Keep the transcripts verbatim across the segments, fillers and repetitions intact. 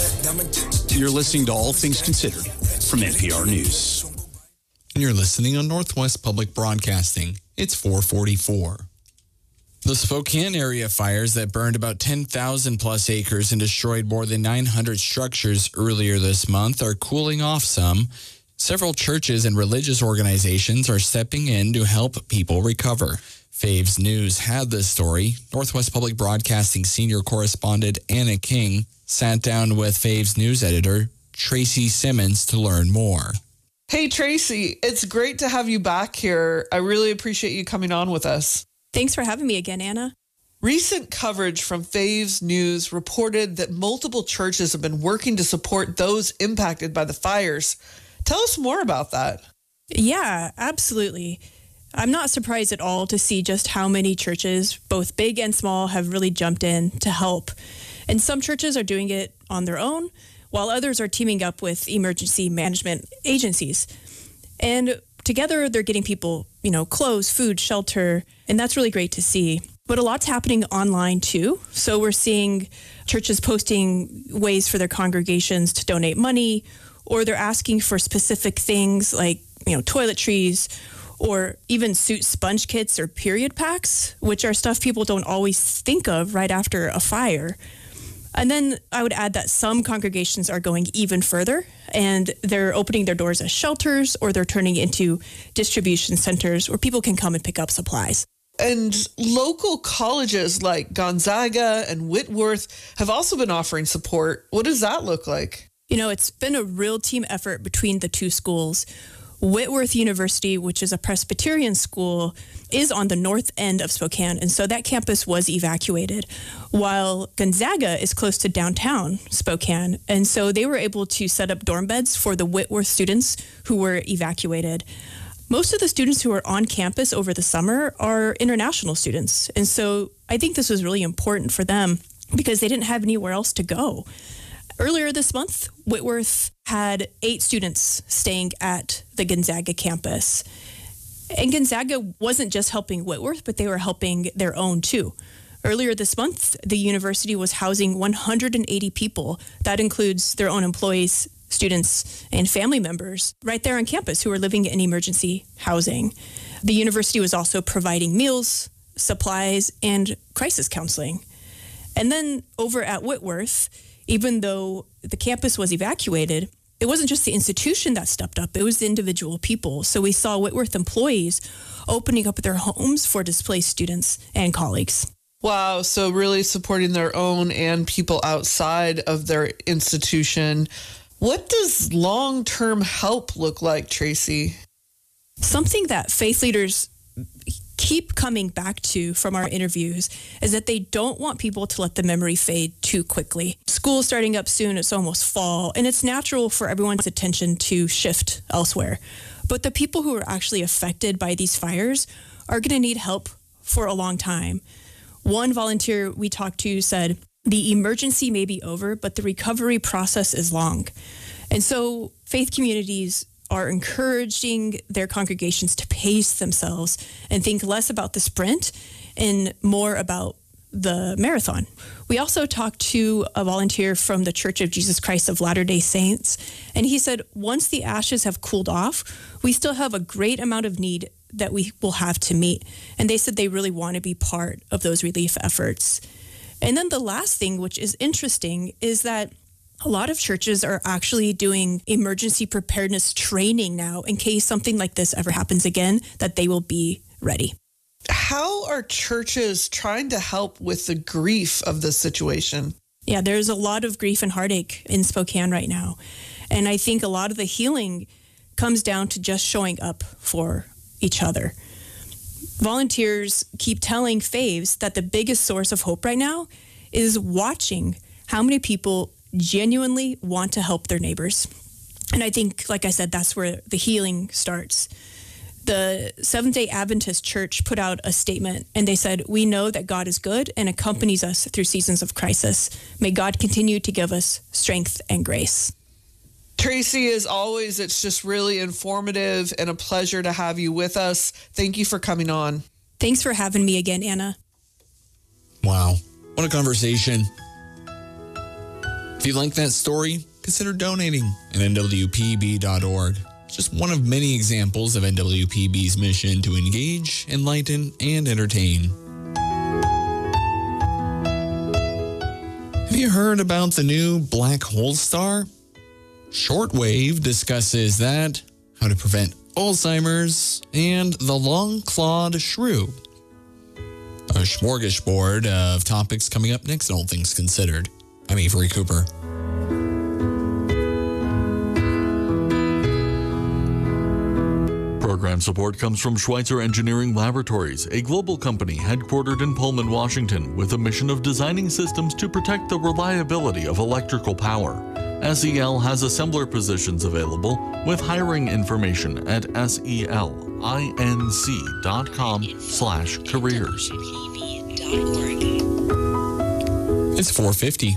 You're listening to All Things Considered from N P R News. And you're listening on Northwest Public Broadcasting. It's four forty-four. The Spokane area fires that burned about ten thousand plus acres and destroyed more than nine hundred structures earlier this month are cooling off some. Several churches and religious organizations are stepping in to help people recover. Faves News had this story. Northwest Public Broadcasting senior correspondent Anna King sat down with Faves News editor Tracy Simmons to learn more. Hey, Tracy, it's great to have you back here. I really appreciate you coming on with us. Thanks for having me again, Anna. Recent coverage from Faves News reported that multiple churches have been working to support those impacted by the fires. Tell us more about that. Yeah, absolutely. I'm not surprised at all to see just how many churches, both big and small, have really jumped in to help. And some churches are doing it on their own, while others are teaming up with emergency management agencies. And together they're getting people, you know, clothes, food, shelter, and that's really great to see. But a lot's happening online too. So we're seeing churches posting ways for their congregations to donate money, or they're asking for specific things like, you know, toiletries, or even suit sponge kits or period packs, which are stuff people don't always think of right after a fire. And then I would add that some congregations are going even further, and they're opening their doors as shelters, or they're turning into distribution centers where people can come and pick up supplies. And local colleges like Gonzaga and Whitworth have also been offering support. What does that look like? You know, it's been a real team effort between the two schools. Whitworth University, which is a Presbyterian school, is on the north end of Spokane, and so that campus was evacuated, while Gonzaga is close to downtown Spokane, and so they were able to set up dorm beds for the Whitworth students who were evacuated. Most of the students who are on campus over the summer are international students, and so I think this was really important for them because they didn't have anywhere else to go. Earlier this month, Whitworth had eight students staying at the Gonzaga campus. And Gonzaga wasn't just helping Whitworth, but they were helping their own too. Earlier this month, the university was housing one hundred eighty people. That includes their own employees, students, and family members right there on campus who are living in emergency housing. The university was also providing meals, supplies, and crisis counseling. And then over at Whitworth, even though the campus was evacuated, it wasn't just the institution that stepped up, it was the individual people. So we saw Whitworth employees opening up their homes for displaced students and colleagues. Wow, so really supporting their own and people outside of their institution. What does long-term help look like, Tracy? Something that faith leaders keep coming back to from our interviews is that they don't want people to let the memory fade too quickly. School's starting up soon, it's almost fall, and it's natural for everyone's attention to shift elsewhere. But the people who are actually affected by these fires are going to need help for a long time. One volunteer we talked to said, the emergency may be over, but the recovery process is long. And so faith communities are encouraging their congregations to pace themselves and think less about the sprint and more about the marathon. We also talked to a volunteer from the Church of Jesus Christ of Latter-day Saints, and he said, once the ashes have cooled off, we still have a great amount of need that we will have to meet. And they said they really want to be part of those relief efforts. And then the last thing, which is interesting, is that a lot of churches are actually doing emergency preparedness training now in case something like this ever happens again, that they will be ready. How are churches trying to help with the grief of this situation? Yeah, there's a lot of grief and heartache in Spokane right now. And I think a lot of the healing comes down to just showing up for each other. Volunteers keep telling Faves that the biggest source of hope right now is watching how many people genuinely want to help their neighbors. And I think, like I said, that's where the healing starts. The Seventh-day Adventist Church put out a statement, and they said, we know that God is good and accompanies us through seasons of crisis. May God continue to give us strength and grace. Tracy, as always, it's just really informative and a pleasure to have you with us. Thank you for coming on. Thanks for having me again, Anna. Wow. What a conversation. If you like that story, consider donating at N W P B dot org. It's just one of many examples of N W P B's mission to engage, enlighten, and entertain. Have you heard about the new black hole star? Shortwave discusses that, how to prevent Alzheimer's, and the long-clawed shrew. A smorgasbord of topics coming up next on All Things Considered. I'm Avery Cooper. Program support comes from Schweitzer Engineering Laboratories, a global company headquartered in Pullman, Washington, with a mission of designing systems to protect the reliability of electrical power. S E L has assembler positions available with hiring information at selinc dot com slash careers. It's four fifty.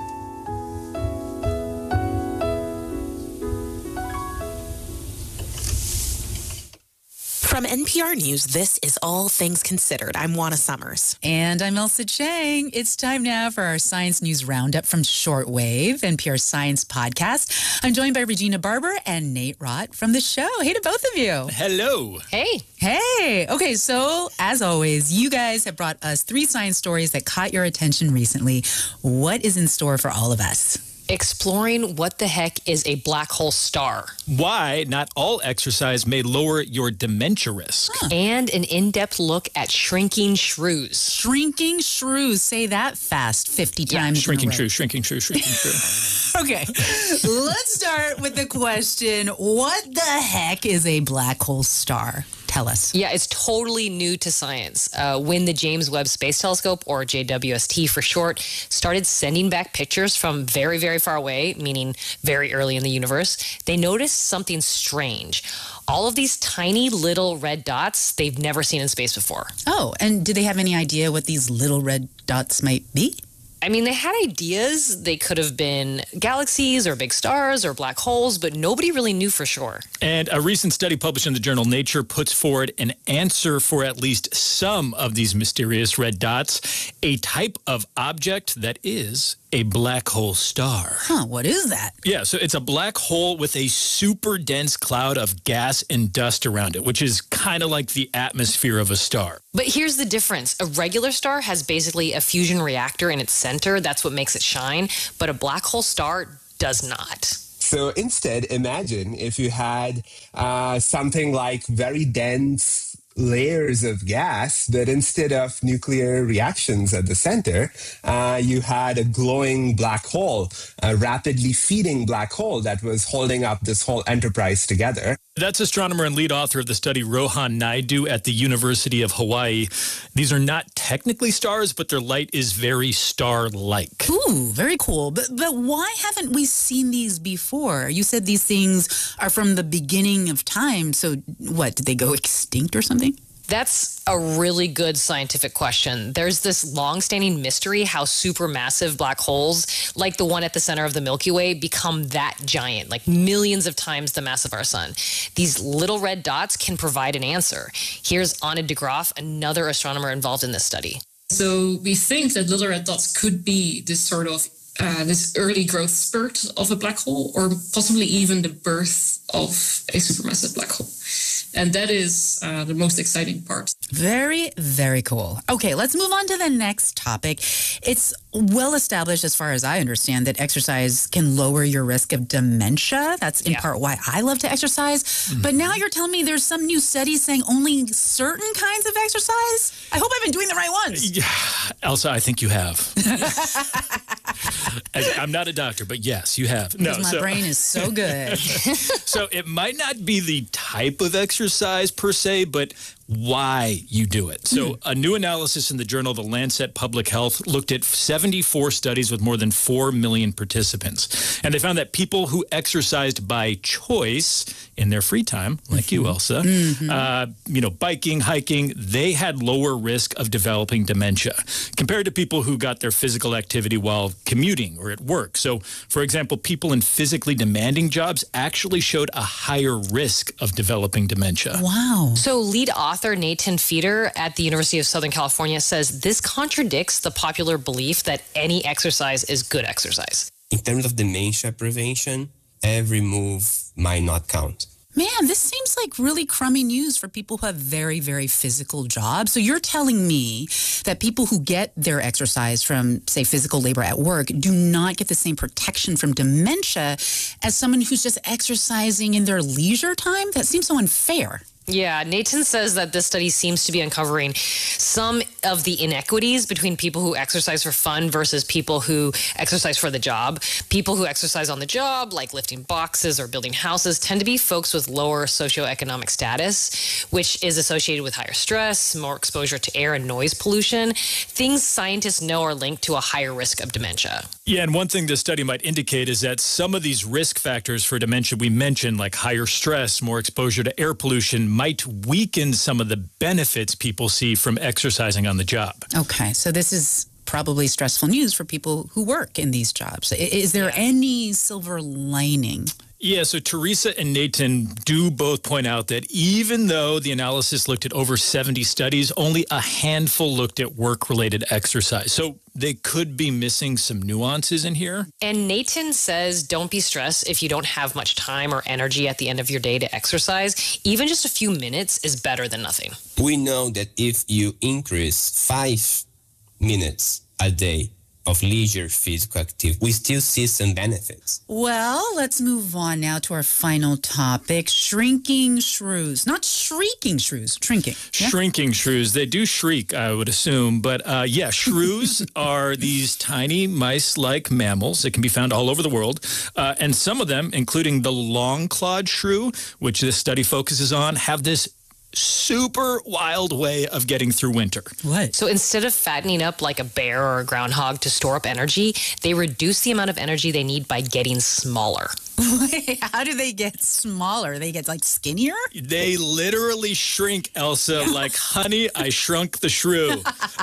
From N P R News, this is All Things Considered. I'm Juana Summers. And I'm Elsa Chang. It's time now for our Science News Roundup from Shortwave, N P R Science Podcast. I'm joined by Regina Barber and Nate Rott from the show. Hey to both of you. Hello. Hey. Hey. Okay, so as always, you guys have brought us three science stories that caught your attention recently. What is in store for all of us? Exploring what the heck is a black hole star. Why not all exercise may lower your dementia risk. Huh. And an in-depth look at shrinking shrews. Shrinking shrews. Say that fast fifty Yeah, times. Shrinking in a row. shrew, shrinking shrew, shrinking shrew. Okay, let's start with the question, what the heck is a black hole star? Tell us. Yeah, it's totally new to science. Uh, when the James Webb Space Telescope, or J W S T for short, started sending back pictures from very, very far away, meaning very early in the universe, they noticed something strange. All of these tiny little red dots they've never seen in space before. Oh, and do they have any idea what these little red dots might be? I mean, they had ideas. They could have been galaxies or big stars or black holes, but nobody really knew for sure. And a recent study published in the journal Nature puts forward an answer for at least some of these mysterious red dots, a type of object that is a black hole star. Huh, what is that? Yeah, so it's a black hole with a super dense cloud of gas and dust around it, which is kind of like the atmosphere of a star. But here's the difference. A regular star has basically a fusion reactor in its center. That's what makes it shine. But a black hole star does not. So instead, imagine if you had uh, something like very dense layers of gas, but instead of nuclear reactions at the center, uh, you had a glowing black hole, a rapidly feeding black hole that was holding up this whole enterprise together. That's astronomer and lead author of the study, Rohan Naidu at the University of Hawaii. These are not technically stars, but their light is very star-like. Ooh, very cool. But but why haven't we seen these before? You said these things are from the beginning of time. So what, did they go extinct or something? That's a really good scientific question. There's this long-standing mystery how supermassive black holes, like the one at the center of the Milky Way, become that giant, like millions of times the mass of our sun. These little red dots can provide an answer. Here's Anna de Graaf, another astronomer involved in this study. So we think that little red dots could be this sort of uh, this early growth spurt of a black hole, or possibly even the birth of a supermassive black hole. And that is uh, the most exciting part. Very, very cool. Okay, let's move on to the next topic. It's well established, as far as I understand, that exercise can lower your risk of dementia. That's in Yeah. part why I love to exercise. Mm-hmm. But now you're telling me there's some new studies saying only certain kinds of exercise? I hope I've been doing the right ones. Yeah, Elsa, I think you have. I'm not a doctor, but yes, you have. Because No, my so, brain is so good. so it might not be the type of exercise per se, but why you do it. So a new analysis in the journal The Lancet Public Health looked at seventy-four studies with more than four million participants. And they found that people who exercised by choice in their free time, like you, Elsa, mm-hmm. uh, you know, biking, hiking, they had lower risk of developing dementia compared to people who got their physical activity while commuting or at work. So, for example, people in physically demanding jobs actually showed a higher risk of developing dementia. Wow. So lead author Nathan Feeder at the University of Southern California says this contradicts the popular belief that any exercise is good exercise. in terms of dementia prevention, every move might not count. Man, this seems like really crummy news for people who have very, very physical jobs. So you're telling me that people who get their exercise from, say, physical labor at work do not get the same protection from dementia as someone who's just exercising in their leisure time? That seems so unfair. Yeah, Nathan says that this study seems to be uncovering some of the inequities between people who exercise for fun versus people who exercise for the job. People who exercise on the job, like lifting boxes or building houses, tend to be folks with lower socioeconomic status, which is associated with higher stress, more exposure to air and noise pollution, things scientists know are linked to a higher risk of dementia. Yeah, and one thing this study might indicate is that some of these risk factors for dementia we mentioned, like higher stress, more exposure to air pollution, might weaken some of the benefits people see from exercising on the job. Okay, so this is probably stressful news for people who work in these jobs. Is there yeah. any silver lining? Yeah, so Teresa and Nathan do both point out that even though the analysis looked at over seventy studies, only a handful looked at work-related exercise. So they could be missing some nuances in here. And Nathan says, don't be stressed if you don't have much time or energy at the end of your day to exercise. Even just a few minutes is better than nothing. We know that if you increase five minutes a day of leisure physical activity, we still see some benefits. Well, let's move on now to our final topic, shrinking shrews. Not shrieking shrews, shrinking. Yeah? Shrinking shrews. They do shriek, I would assume. But uh, yeah, shrews are these tiny mice-like mammals that can be found all over the world. Uh, and some of them, including the long-clawed shrew, which this study focuses on, have this super wild way of getting through winter. What? So instead of fattening up like a bear or a groundhog to store up energy, they reduce the amount of energy they need by getting smaller. Wait, how do they get smaller? They get like skinnier? They literally shrink, Elsa, like, honey, I shrunk the shrew.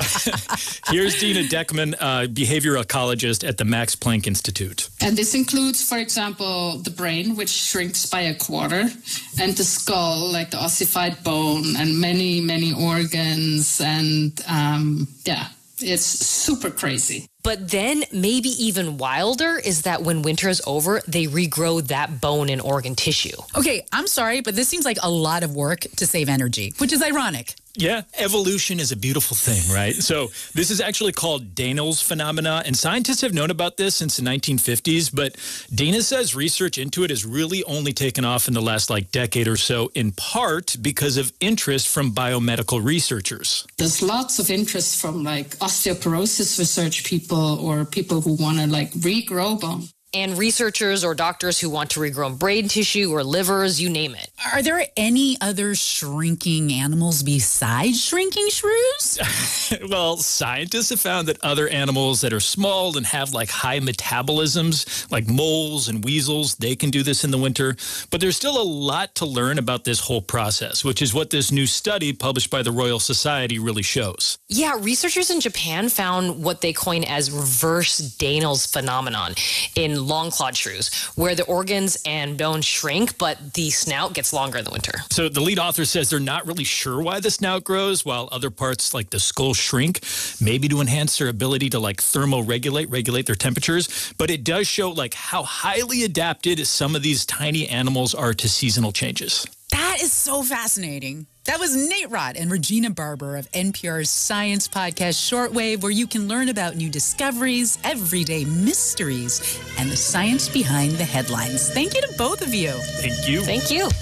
Here's Dina Deckman, uh, behavioral ecologist at the Max Planck Institute. And this includes, for example, the brain, which shrinks by a quarter, and the skull, like the ossified bone, and many, many organs. And um, yeah, it's super crazy. But then maybe even wilder is that when winter is over, they regrow that bone and organ tissue. Okay, I'm sorry, but this seems like a lot of work to save energy, which is ironic. Yeah, evolution is a beautiful thing, right? So this is actually called Dahnel's phenomena, and scientists have known about this since the nineteen fifties, but Dana says research into it has really only taken off in the last like decade or so, in part because of interest from biomedical researchers. There's lots of interest from like osteoporosis research people or people who want to like regrow bone. And researchers or doctors who want to regrow brain tissue or livers, you name it. Are there any other shrinking animals besides shrinking shrews? Well, scientists have found that other animals that are small and have like high metabolisms, like moles and weasels, they can do this in the winter. But there's still a lot to learn about this whole process, which is what this new study published by the Royal Society really shows. Yeah, researchers in Japan found what they coin as reverse Dahnel's phenomenon in long-clawed shrews, where the organs and bones shrink, but the snout gets longer in the winter. So the lead author says they're not really sure why the snout grows, while other parts like the skull shrink, maybe to enhance their ability to like thermoregulate, regulate their temperatures. But it does show like how highly adapted some of these tiny animals are to seasonal changes. That is so fascinating. That was Nate Rott and Regina Barber of N P R's science podcast Shortwave, where you can learn about new discoveries, everyday mysteries, and the science behind the headlines. Thank you to both of you. Thank you. Thank you.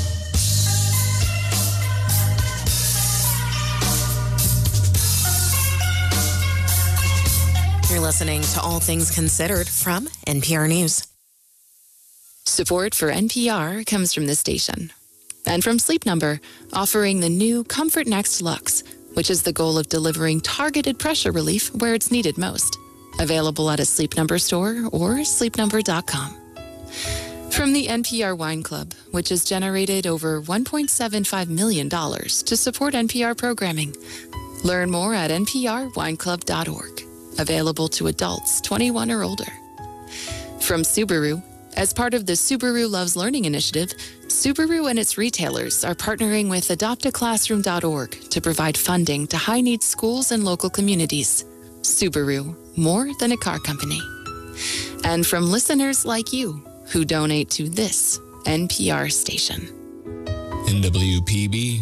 You're listening to All Things Considered from N P R News. Support for N P R comes from this station. And from Sleep Number, offering the new Comfort Next Luxe, which is the goal of delivering targeted pressure relief where it's needed most. Available at a Sleep Number store or sleep number dot com. From the N P R Wine Club, which has generated over one point seven five million dollars to support N P R programming. Learn more at n p r wine club dot org. Available to adults twenty-one or older. From Subaru, as part of the Subaru Loves Learning initiative, Subaru and its retailers are partnering with adopt a classroom dot org to provide funding to high-needs schools and local communities. Subaru, more than a car company. And from listeners like you who donate to this N P R station. N W P B.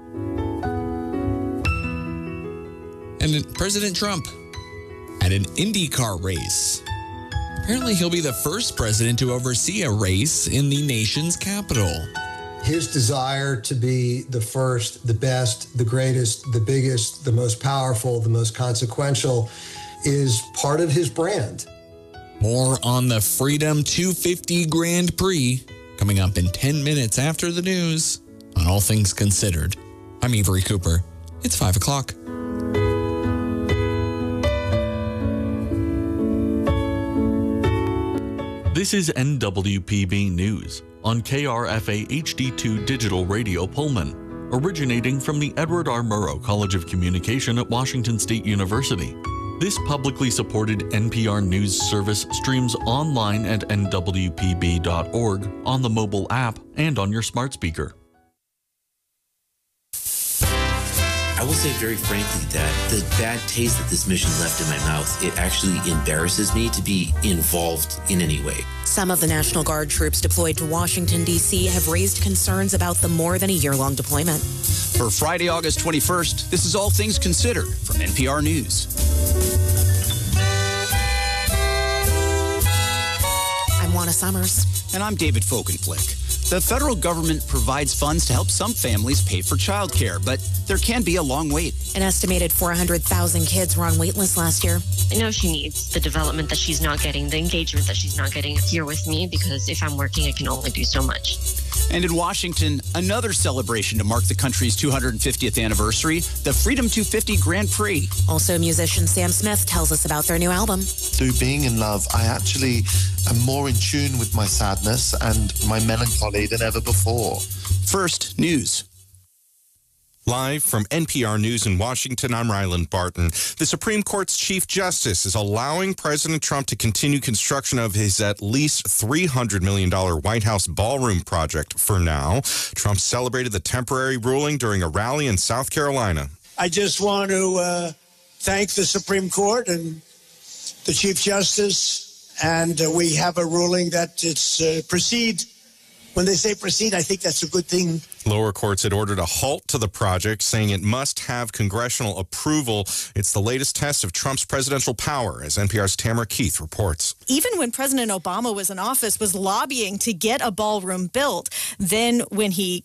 And President Trump at an IndyCar race. Apparently, he'll be the first president to oversee a race in the nation's capital. His desire to be the first, the best, the greatest, the biggest, the most powerful, the most consequential is part of his brand. More on the Freedom two fifty Grand Prix coming up in ten minutes after the news on All Things Considered. I'm Avery Cooper. It's five o'clock. This is N W P B News on K R F A H D two Digital Radio Pullman, originating from the Edward R. Murrow College of Communication at Washington State University. This publicly supported N P R News service streams online at N W P B dot org, on the mobile app, and on your smart speaker. I will say very frankly that the bad taste that this mission left in my mouth, it actually embarrasses me to be involved in any way. Some of the National Guard troops deployed to Washington, D C have raised concerns about the more than a year-long deployment. For Friday, August twenty-first, this is All Things Considered from N P R News. I'm Juana Summers. And I'm David Folkenflik. The federal government provides funds to help some families pay for childcare, but there can be a long wait. An estimated four hundred thousand kids were on wait lists last year. I know she needs the development that she's not getting, the engagement that she's not getting here with me, because if I'm working, I can only do so much. And in Washington, another celebration to mark the country's two hundred fiftieth anniversary, the Freedom two fifty Grand Prix. Also, musician Sam Smith tells us about their new album. Through being in love, I actually am more in tune with my sadness and my melancholy than ever before. First, news. Live from N P R News in Washington, I'm Ryland Barton. The Supreme Court's Chief Justice is allowing President Trump to continue construction of his at least three hundred million dollars White House ballroom project for now. Trump celebrated the temporary ruling during a rally in South Carolina. I just want to uh, thank the Supreme Court and the Chief Justice, and uh, we have a ruling that it's uh, proceed. When they say proceed, I think that's a good thing. Lower courts had ordered a halt to the project, saying it must have congressional approval. It's the latest test of Trump's presidential power, as N P R's Tamara Keith reports. Even when President Obama was in office, was lobbying to get a ballroom built. Then when he